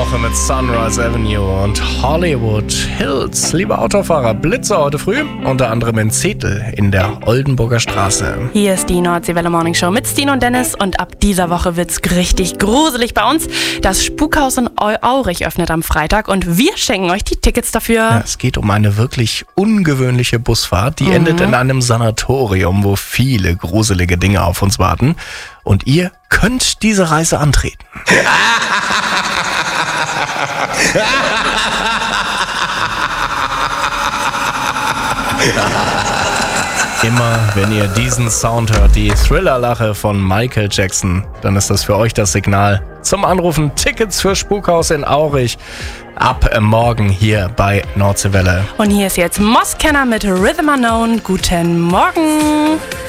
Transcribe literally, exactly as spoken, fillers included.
Woche mit Sunrise Avenue und Hollywood Hills. Liebe Autofahrer, Blitzer heute früh, unter anderem in Zetel in der Oldenburger Straße. Hier ist die Nordseewelle Morning Show mit Stine und Dennis und ab dieser Woche wird's richtig gruselig bei uns. Das Spukhaus in Au- Aurich öffnet am Freitag und wir schenken euch die Tickets dafür. Ja, es geht um eine wirklich ungewöhnliche Busfahrt, die mhm. endet in einem Sanatorium, wo viele gruselige Dinge auf uns warten. Und ihr könnt diese Reise antreten. Immer wenn ihr diesen Sound hört, die Thriller-Lache von Michael Jackson, dann ist das für euch das Signal zum Anrufen. Tickets für Spukhaus in Aurich ab morgen hier bei Nordseewelle. Und hier ist jetzt Moskenner mit Rhythm Unknown. Guten Morgen.